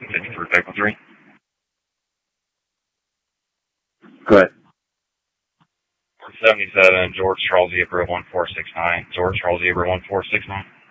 For Vehicle 3. Go ahead. 77, George Charles Zebra 1469. George Charles Zebra 1469.